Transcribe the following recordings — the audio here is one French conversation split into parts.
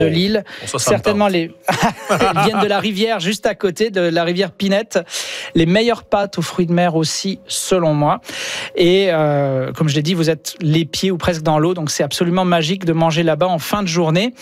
de l'île. Certainement, elles viennent de la rivière juste à côté, de la rivière Pinette. Les meilleures pâtes aux fruits de mer aussi, selon moi. Et comme je l'ai dit, vous êtes les pieds ou presque dans l'eau, donc c'est absolument magique de manger là-bas en fin de journée.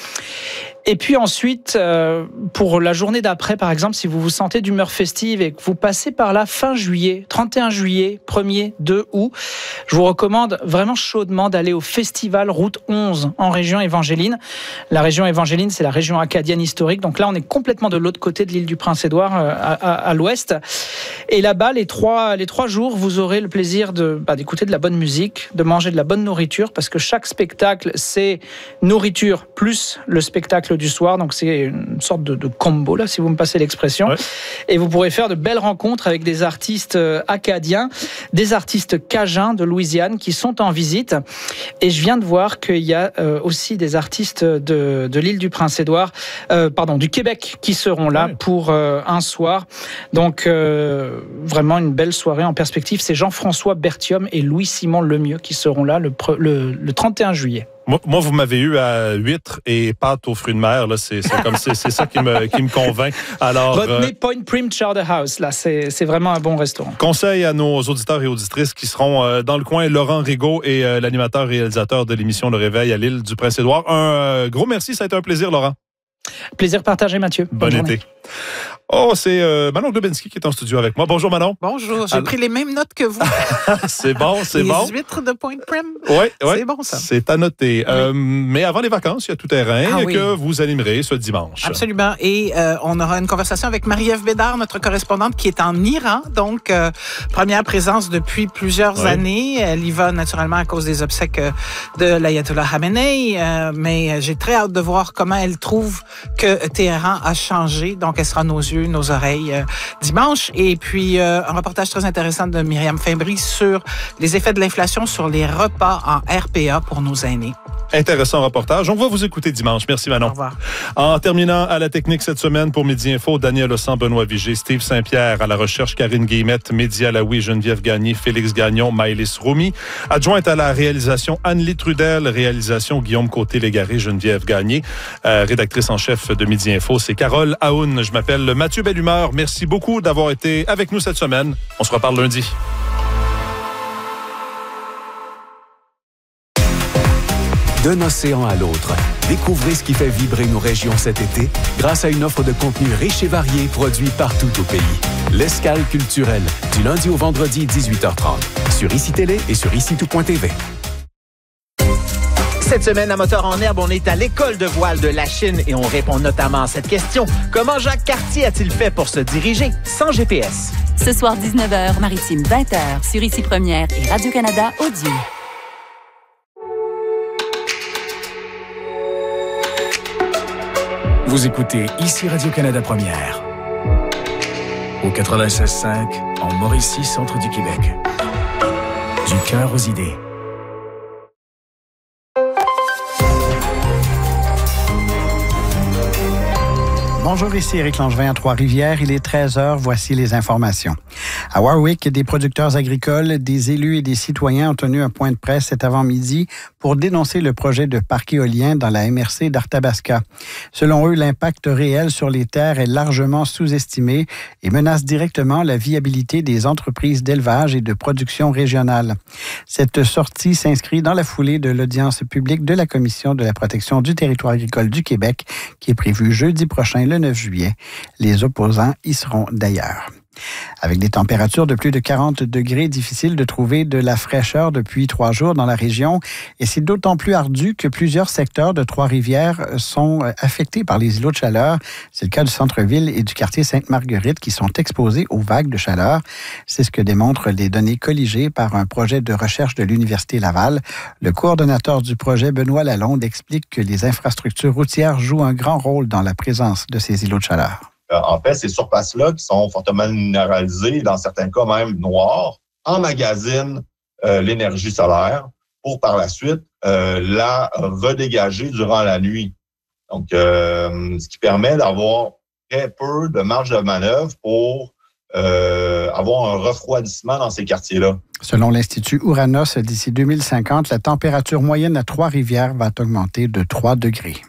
Et puis ensuite, pour la journée d'après, par exemple, si vous vous sentez d'humeur festive et que vous passez par là fin juillet, 31 juillet, 1er, 2 août, je vous recommande vraiment chaudement d'aller au festival Route 11 en région Évangéline. La région Évangéline, c'est la région acadienne historique. Donc là, on est complètement de l'autre côté de l'île du Prince-Édouard, à l'ouest. Et là-bas, les trois jours, vous aurez le plaisir d'écouter de la bonne musique, de manger de la bonne nourriture, parce que chaque spectacle, c'est nourriture plus le spectacle du soir. Donc c'est une sorte de combo, là, si vous me passez l'expression. Ouais. Et vous pourrez faire de belles rencontres avec des artistes acadiens, des artistes cajuns de Louisiane qui sont en visite. Et je viens de voir qu'il y a aussi des artistes de l'île du Prince-Édouard, du Québec, qui seront là pour un soir. Donc vraiment une belle soirée en perspective. C'est Jean-François Berthiaume et Louis-Simon Lemieux qui seront là le 31 juillet. Moi, vous m'avez eu à huîtres et pâtes aux fruits de mer. Là, c'est ça qui me convainc. Alors, retenez Point Prim Chowder House. Là, c'est vraiment un bon restaurant. Conseil à nos auditeurs et auditrices qui seront dans le coin. Laurent Rigaud est l'animateur-réalisateur de l'émission Le Réveil à l'île du Prince-Édouard. Un gros merci. Ça a été un plaisir, Laurent. Plaisir partagé, Mathieu. Bonne été. Oh, c'est Manon Globinski qui est en studio avec moi. Bonjour, Manon. Bonjour. J'ai pris les mêmes notes que vous. C'est bon. Les huîtres de Point Prim. Oui. C'est bon, ça. C'est à noter. Oui. Mais avant les vacances, il y a tout terrain que vous animerez ce dimanche. Absolument. Et on aura une conversation avec Marie-Ève Bédard, notre correspondante, qui est en Iran. Donc, première présence depuis plusieurs années. Elle y va naturellement à cause des obsèques de l'Ayatollah Khamenei. Mais j'ai très hâte de voir comment elle trouve que Téhéran a changé. Donc, elle sera nos yeux, nos oreilles dimanche. Et puis, un reportage très intéressant de Myriam Fimbry sur les effets de l'inflation sur les repas en RPA pour nos aînés. Intéressant reportage. On va vous écouter dimanche. Merci, Manon. Au revoir. En terminant à la technique cette semaine pour Midi Info, Daniel Ossan, Benoît Vigé, Steve Saint-Pierre, à la recherche, Karine Guillemette, Mehdi Alaoui, Geneviève Gagné, Félix Gagnon, Maëlys Roumi. Adjointe à la réalisation, Anne-Lie Trudel. Réalisation, Guillaume Côté-Légaré, Geneviève Gagné. Rédactrice en chef de Midi Info, c'est Carole Aoun. Je m'appelle Mathieu Bellumeur. Merci beaucoup d'avoir été avec nous cette semaine. On se reparle lundi. D'un océan à l'autre, découvrez ce qui fait vibrer nos régions cet été grâce à une offre de contenu riche et varié produit partout au pays. L'Escale culturelle, du lundi au vendredi 18h30, sur ICI Télé et sur ICI-tout.tv. Cette semaine, à Moteur en herbe, on est à l'école de voile de la Chine et on répond notamment à cette question. Comment Jacques Cartier a-t-il fait pour se diriger sans GPS? Ce soir, 19h, Maritime 20h, sur ICI Première et Radio-Canada Audio. Vous écoutez ici Radio-Canada Première. Au 96.5, en Mauricie, centre du Québec. Du cœur aux idées. Bonjour, ici Éric Langevin à Trois-Rivières. Il est 13h. Voici les informations. À Warwick, des producteurs agricoles, des élus et des citoyens ont tenu un point de presse cet avant-midi pour dénoncer le projet de parc éolien dans la MRC d'Arthabasca. Selon eux, l'impact réel sur les terres est largement sous-estimé et menace directement la viabilité des entreprises d'élevage et de production régionale. Cette sortie s'inscrit dans la foulée de l'audience publique de la Commission de la protection du territoire agricole du Québec qui est prévue jeudi prochain, le 9 juillet. Les opposants y seront d'ailleurs. Avec des températures de plus de 40 degrés, difficile de trouver de la fraîcheur depuis 3 jours dans la région. Et c'est d'autant plus ardu que plusieurs secteurs de Trois-Rivières sont affectés par les îlots de chaleur. C'est le cas du centre-ville et du quartier Sainte-Marguerite qui sont exposés aux vagues de chaleur. C'est ce que démontrent les données colligées par un projet de recherche de l'Université Laval. Le coordonnateur du projet, Benoît Lalonde, explique que les infrastructures routières jouent un grand rôle dans la présence de ces îlots de chaleur. En fait, ces surfaces-là, qui sont fortement minéralisées, dans certains cas même noires, emmagasinent l'énergie solaire pour par la suite la redégager durant la nuit. Donc, ce qui permet d'avoir très peu de marge de manœuvre pour avoir un refroidissement dans ces quartiers-là. Selon l'Institut Ouranos, d'ici 2050, la température moyenne à Trois-Rivières va augmenter de 3 degrés.